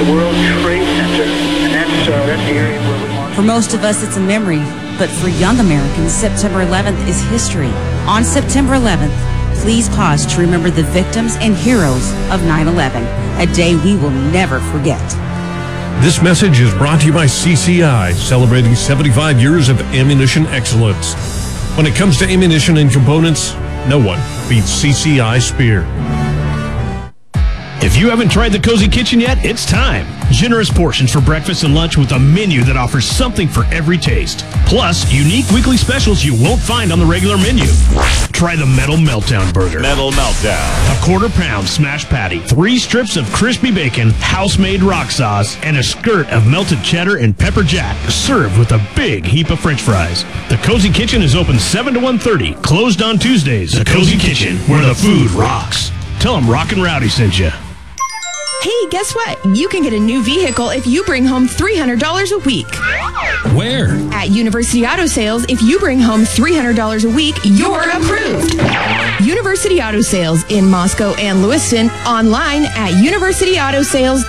the World Trade Center, and that's the area where we want. For most of us, it's a memory, but for young Americans, September 11th is history. On September 11th, please pause to remember the victims and heroes of 9/11, a day we will never forget. This message is brought to you by CCI, celebrating 75 years of ammunition excellence. When it comes to ammunition and components, no one beats CCI Speer. If you haven't tried the Cozy Kitchen yet, it's time. Generous portions for breakfast and lunch with a menu that offers something for every taste. Plus, unique weekly specials you won't find on the regular menu. Try the Metal Meltdown Burger. Metal Meltdown. A quarter-pound smashed patty, 3 strips of crispy bacon, house-made rock sauce, and a skirt of melted cheddar and pepper jack, served with a big heap of French fries. The Cozy Kitchen is open 7 to 1:30, closed on Tuesdays. The Cozy Kitchen, where the food rocks. Tell them Rockin' Rowdy sent you. Hey, guess what? You can get a new vehicle if you bring home $300 a week. Where? At University Auto Sales, if you bring home $300 a week, you're approved. University Auto Sales in Moscow and Lewiston, online at universityautosales.com.